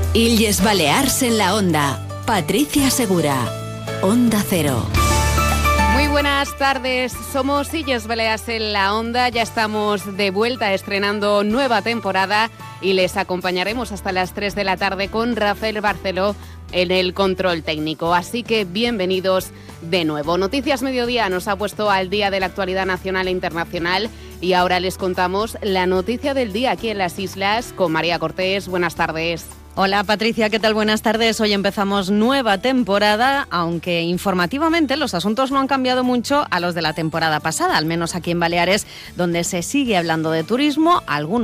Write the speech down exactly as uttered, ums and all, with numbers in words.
Illes Balears en la Onda. Patricia Segura. Onda Cero. Muy buenas tardes, somos Illes Balears en la Onda, ya estamos de vuelta estrenando nueva temporada y les acompañaremos hasta las tres de la tarde con Rafael Barceló en el control técnico, así que bienvenidos de nuevo. Noticias Mediodía nos ha puesto al día de la actualidad nacional e internacional y ahora les contamos la noticia del día aquí en las islas con María Cortés. Buenas tardes. Hola Patricia, ¿qué tal? Buenas tardes. Hoy empezamos nueva temporada, aunque informativamente los asuntos no han cambiado mucho a los de la temporada pasada, al menos aquí en Baleares, donde se sigue hablando de turismo, algunos